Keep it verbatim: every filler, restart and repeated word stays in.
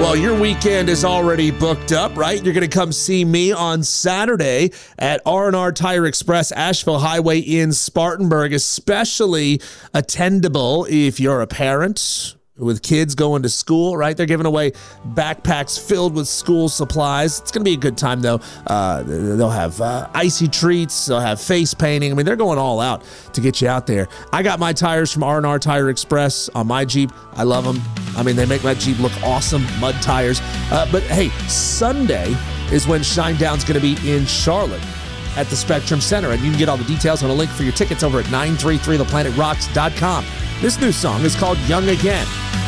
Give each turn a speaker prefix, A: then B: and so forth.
A: Well, your weekend is already booked up, right? You're going to come see me on Saturday at R and R Tire Express, Asheville Highway in Spartanburg, especially attendable if you're a parent with kids going to school, right? They're giving away backpacks filled with school supplies. It's going to be a good time, though. Uh, they'll have uh, icy treats. They'll have face painting. I mean, they're going all out to get you out there. I got my tires from R and R Tire Express on my Jeep. I love them. I mean, they make my Jeep look awesome. Mud tires. Uh, but, hey, Sunday is when Shinedown's going to be in Charlotte at the Spectrum Center. And you can get all the details on a link for your tickets over at nine three three the planet rocks dot com. This new song is called Young Again.